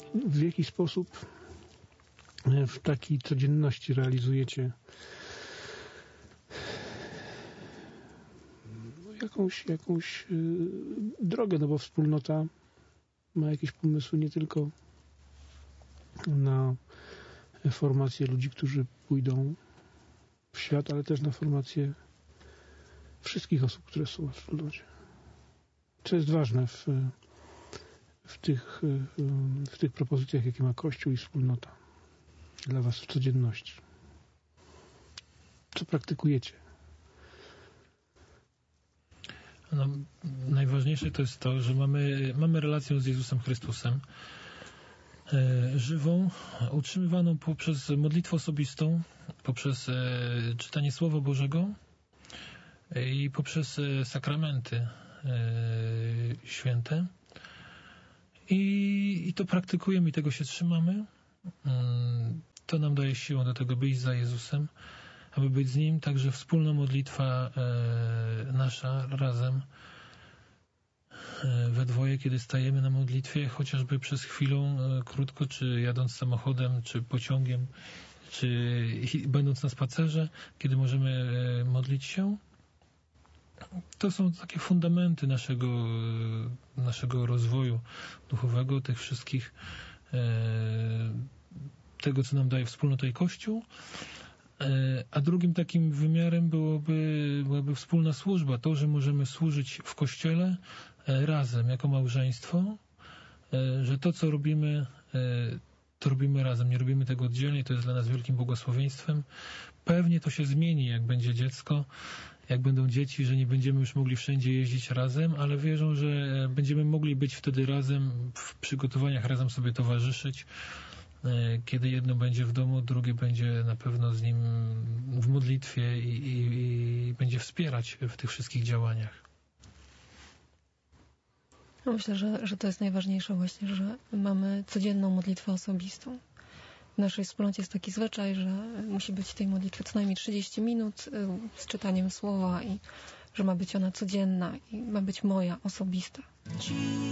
w jaki sposób w takiej codzienności realizujecie jakąś drogę, no bo wspólnota ma jakieś pomysły nie tylko na formację ludzi, którzy pójdą w świat, ale też na formację wszystkich osób, które są w wspólnocie. Co jest ważne w tych propozycjach, jakie ma Kościół i wspólnota dla was w codzienności? Co praktykujecie? No, najważniejsze to jest to, że mamy relację z Jezusem Chrystusem, żywą, utrzymywaną poprzez modlitwę osobistą, poprzez czytanie Słowa Bożego i poprzez sakramenty święte. I to praktykujemy i tego się trzymamy. To nam daje siłę do tego, by iść za Jezusem, aby być z Nim. Także wspólna modlitwa nasza razem we dwoje, kiedy stajemy na modlitwie, chociażby przez chwilę, krótko, czy jadąc samochodem, czy pociągiem, czy będąc na spacerze, kiedy możemy modlić się. To są takie fundamenty naszego rozwoju duchowego, tych wszystkich, tego, co nam daje wspólnota i Kościół. A drugim takim wymiarem byłaby wspólna służba. To, że możemy służyć w Kościele razem, jako małżeństwo, że to, co robimy, to robimy razem. Nie robimy tego oddzielnie. To jest dla nas wielkim błogosławieństwem. Pewnie to się zmieni, jak będzie dziecko, jak będą dzieci, że nie będziemy już mogli wszędzie jeździć razem, ale wierzą, że będziemy mogli być wtedy razem, w przygotowaniach razem sobie towarzyszyć. Kiedy jedno będzie w domu, drugie będzie na pewno z nim w modlitwie i będzie wspierać w tych wszystkich działaniach. Myślę, że to jest najważniejsze właśnie, że mamy codzienną modlitwę osobistą. W naszej wspólnocie jest taki zwyczaj, że musi być tej modlitwy co najmniej 30 minut z czytaniem słowa i że ma być ona codzienna i ma być moja, osobista.